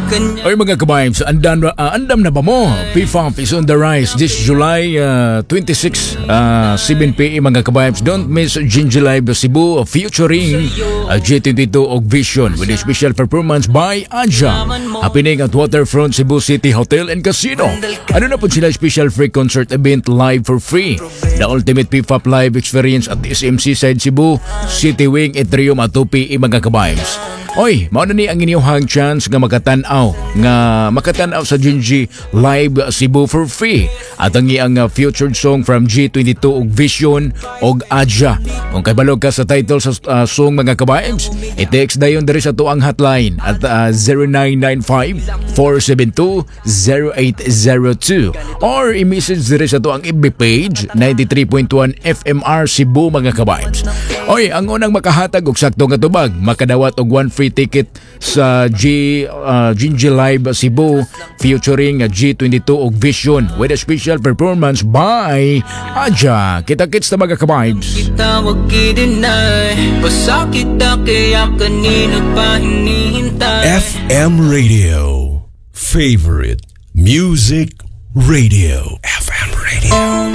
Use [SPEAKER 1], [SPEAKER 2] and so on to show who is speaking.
[SPEAKER 1] Oy mga kabayms, andam na ba mo? PFAP is on the rise this July 26, 7 p.m. mga kabayms. Don't miss Gingy Live Cebu featuring G22 og Vision with a special performance by Aja happening at Waterfront Cebu City Hotel and Casino. Ano na po sila special free concert event live for free. The ultimate PFAP live experience at SMC Side Cebu City Wing Atrium at 2 p.m. mga kabayms. Oy, mao na ni ang inyong chance nga makatan-aw sa Gingy Live Cebu for free. At ang iyang featured song from G22 og Vision og Aja. Kung kabalog ka sa title sa song mga kabayms, i-text dayon diri sa tuang hotline at 0995-472-0802 or i-message diri sa tuang FB page 93.1 FMR Cebu mga kabayms. Oy, ang unang makahatag og sakto nga tubag, makadawat og one free ticket sa Gingy Live Cebu featuring G22 og Vision with a special performance by Aja. Kita-kits na mga kabibes.
[SPEAKER 2] Kita wag i-deny, pasakit na kaya kanino pa hinihintay.
[SPEAKER 3] FM Radio, favorite music radio. FM Radio.